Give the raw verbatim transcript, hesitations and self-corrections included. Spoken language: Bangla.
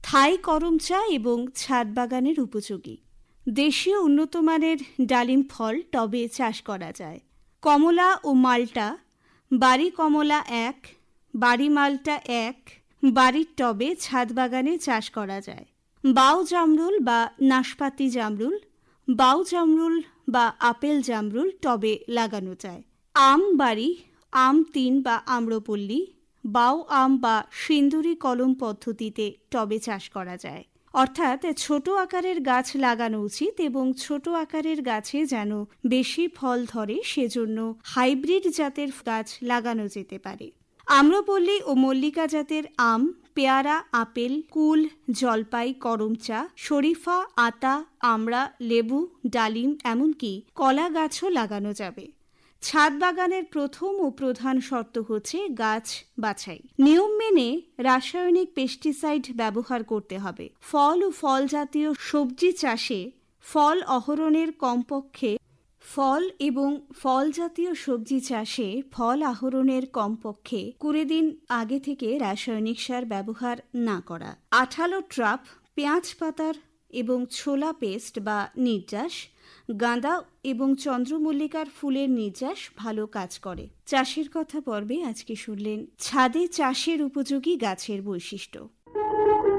থাই করম চা এবং ছাদ বাগানের উপযোগী। দেশীয় উন্নতমানের ডালিম ফল টবে চাষ করা যায়। কমলা ও মাল্টা, বাড়ি কমলা এক, বাড়ি মাল্টা এক, বাড়ির টবে ছাদ বাগানে চাষ করা যায়। বাউ জামরুল বা নাশপাতি জামরুল, বাউ জামরুল বা আপেল জামরুল টবে লাগানো যায়। আম বাড়ি, আম তিন বা আম্রপল্লী, বাউ আম বা সিন্দুরি কলম পদ্ধতিতে টবে চাষ করা যায়। অর্থাৎ ছোট আকারের গাছ লাগানো উচিত এবং ছোট আকারের গাছে যেন বেশি ফল ধরে সেজন্য হাইব্রিড জাতের গাছ লাগানো যেতে পারে। আম্রপল্লী ও মল্লিকা জাতের আম, পেয়ারা, আপেল, কুল, জলপাই, করমচা, শরীফা, আতা, আমড়া, লেবু, ডালিম এমনকি কলা গাছও লাগানো যাবে। ছাদ বাগানের প্রথম ও প্রধান শর্ত হচ্ছে গাছ বাছাই। নিয়ম মেনে রাসায়নিক পেস্টিসাইড ব্যবহার করতে হবে। ফল ও ফল জাতীয় সবজি চাষে ফল আহরণের কমপক্ষে ফল এবং ফল জাতীয় সবজি চাষে ফল আহরণের কমপক্ষে কুড়ি দিন আগে থেকে রাসায়নিক সার ব্যবহার না করা। আঠালো ট্রাপ, পেঁয়াজ পাতার এবং ছোলা পেস্ট বা নির্যাস, গাঁদা এবং চন্দ্রমল্লিকার ফুলের নির্যাস ভালো কাজ করে। চাষের কথা পর্বে আজকে শুনলেন ছাদে চাষের উপযোগী গাছের বৈশিষ্ট্য।